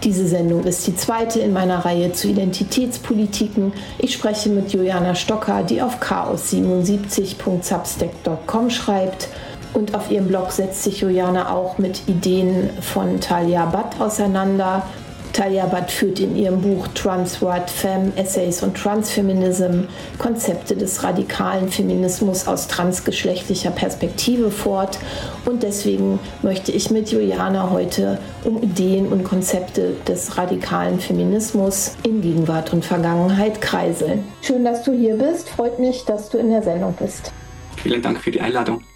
Diese Sendung ist die zweite in meiner Reihe zu Identitätspolitiken. Ich spreche mit Juliana Stocker, die auf chaos77.substack.com schreibt. Und auf ihrem Blog setzt sich Juliana auch mit Ideen von Talya Bhatt auseinander. Talya Bhatt führt in ihrem Buch Trans What Femme, Essays on Transfeminism Konzepte des radikalen Feminismus aus transgeschlechtlicher Perspektive fort. Und deswegen möchte ich mit Juliana heute um Ideen und Konzepte des radikalen Feminismus in Gegenwart und Vergangenheit kreiseln. Schön, dass du hier bist. Freut mich, dass du in der Sendung bist. Vielen Dank für die Einladung.